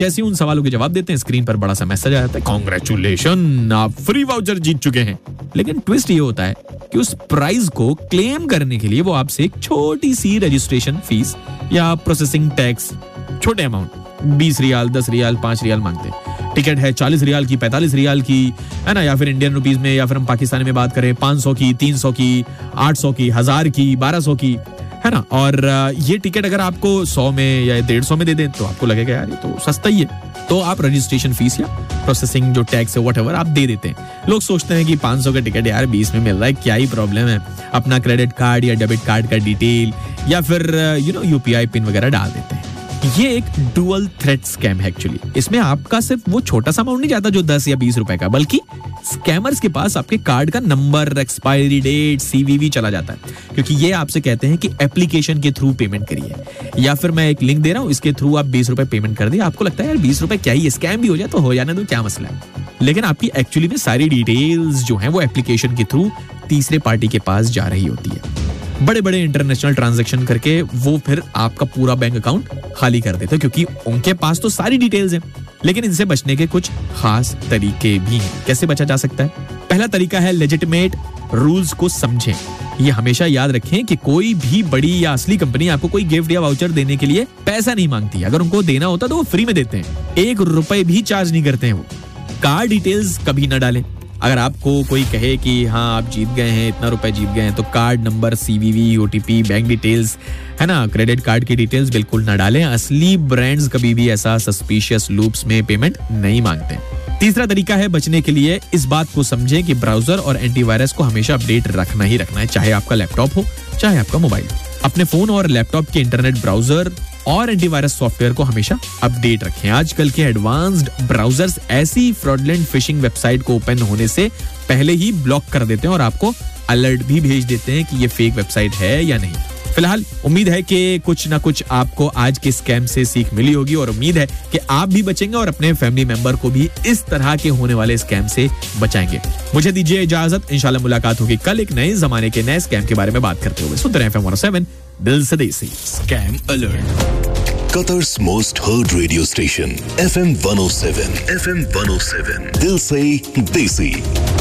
जैसे ही उन सवालों के जवाब देते हैं, स्क्रीन पर बड़ा सा मैसेज आ जाता है, कांग्रेचुलेशन, आप फ्री वाउचर जीत चुके हैं। लेकिन ट्विस्ट ये होता है कि उस प्राइज को क्लेम करने के लिए वो आपसे एक छोटी सी रजिस्ट्रेशन फीस या प्रोसेसिंग टैक्स, छोटे अमाउंट 20 रियाल, 10 रियाल, 5 रियाल मांगते हैं। टिकट है 40 रियाल की, 45 रियाल की, है ना, या फिर इंडियन रुपीस में, या फिर हम पाकिस्तानी में बात करें 500 की, 300 की, 800 की, 1000 की, 1200 की, है ना। और ये टिकट अगर आपको 100 में या 150 में दे दें तो आपको लगेगा यार ये तो सस्ता ही है, तो आप रजिस्ट्रेशन फीस या प्रोसेसिंग जो टैक्स है व्हाटएवर आप दे देते हैं। लोग सोचते हैं कि 500 का टिकट यार 20 में मिल रहा है, क्या ही प्रॉब्लम है, अपना क्रेडिट कार्ड या डेबिट कार्ड का डिटेल या फिर यूपीआई पिन वगैरह डाल देते हैं। ये एक डुअल थ्रेट स्कैम है एक्चुअली। इसमें आपका सिर्फ वो छोटा सा अमाउंट नहीं जाता जो 10 या 20 रुपए का, बल्कि स्कैमर्स के पास आपके कार्ड का नंबर, एक्सपायरी डेट, सीवीवी चला जाता है, क्योंकि ये आपसे कहते हैं कि एप्लीकेशन के थ्रू पेमेंट करिए, या फिर मैं एक लिंक दे रहा हूं, इसके थ्रू आप 20 रुपए पेमेंट कर दिए। आपको लगता है यार 20 रुपए क्या ही, स्कैम भी हो जाए तो हो जाने दो, क्या मसला है। लेकिन आपकी एक्चुअली में सारी डिटेल्स जो है वो एप्लीकेशन के थ्रू तीसरे पार्टी के पास जा रही होती है। बड़े बड़े इंटरनेशनल ट्रांजैक्शन करके वो फिर आपका पूरा बैंक अकाउंट खाली कर देते हैं, क्योंकि उनके पास तो सारी डिटेल्स हैं। लेकिन इनसे बचने के कुछ खास तरीके भी हैं। कैसे बचा जा सकता है? पहला तरीका है लेजिटिमेट रूल्स को समझें। ये हमेशा याद रखें कि कोई भी बड़ी या असली कंपनी आपको कोई गिफ्ट या वाउचर देने के लिए पैसा नहीं मांगती। अगर उनको देना होता तो वो फ्री में देते हैं, 1 रुपए भी चार्ज नहीं करते हैं वो। कार्ड डिटेल्स कभी ना डालें। अगर आपको कोई कहे कि हाँ आप जीत गए हैं, इतना रुपए जीत गए हैं, तो card number, CVV, OTP, bank details, है ना, क्रेडिट कार्ड की डिटेल्स बिल्कुल ना डालें। असली ब्रांड्स कभी भी ऐसा सस्पिशियस लूप्स में पेमेंट नहीं मांगते। तीसरा तरीका है बचने के लिए, इस बात को समझें कि ब्राउजर और एंटीवायरस को हमेशा अपडेट रखना ही रखना है, चाहे आपका लैपटॉप हो चाहे आपका मोबाइल। अपने फोन और लैपटॉप के इंटरनेट ब्राउजर और एंटीवायरस सॉफ्टवेयर को हमेशा अपडेट रखें। आजकल के एडवांस्ड ब्राउजर्स ऐसी फ्रॉडलेंट फिशिंग वेबसाइट को ओपन होने से पहले ही ब्लॉक कर देते हैं और आपको अलर्ट भी भेज देते हैं कि ये फेक वेबसाइट है या नहीं। फिलहाल उम्मीद है कि कुछ ना कुछ आपको आज के स्कैम से सीख मिली होगी, और उम्मीद है कि आप भी बचेंगे और अपने फैमिली मेंबर को भी इस तरह के होने वाले स्कैम से बचाएंगे। मुझे दीजिए इजाजत, इंशाल्लाह मुलाकात होगी कल एक नए जमाने के नए स्कैम के बारे में बात करते हुए। सुनते रहें FM 107 दिल से देसी। Scam Alert. Qatar's most heard radio station, FM 107. FM 107. Dil se desi.